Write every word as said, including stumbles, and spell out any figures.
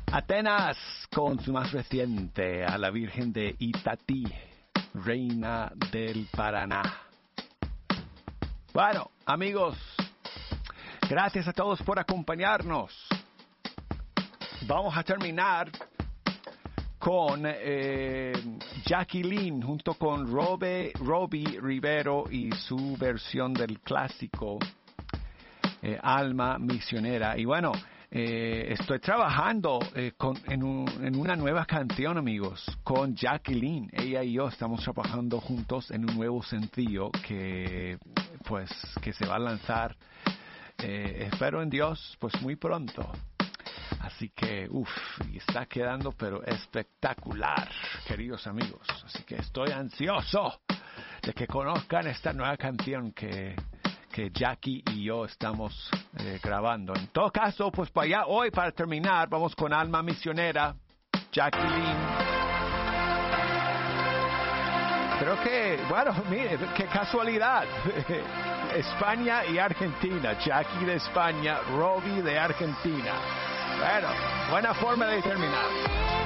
Atenas con su más reciente, a la Virgen de Itatí, Reina del Paraná. Bueno, amigos, gracias a todos por acompañarnos. Vamos a terminar con eh, Jacqueline junto con Robe, Robbie Rivero y su versión del clásico eh, Alma Misionera. Y bueno, Eh, estoy trabajando eh, con, en, un, en una nueva canción, amigos, con Jacqueline. Ella y yo estamos trabajando juntos en un nuevo sencillo que, pues, que se va a lanzar, eh, espero en Dios, pues muy pronto. Así que, uff, está quedando pero espectacular, queridos amigos. Así que estoy ansioso de que conozcan esta nueva canción que... que Jackie y yo estamos eh, grabando. En todo caso, pues para allá hoy, para terminar, vamos con Alma Misionera, Jacqueline. Creo que, bueno, mire, qué casualidad. España y Argentina. Jackie de España, Robbie de Argentina. Bueno, buena forma de terminar.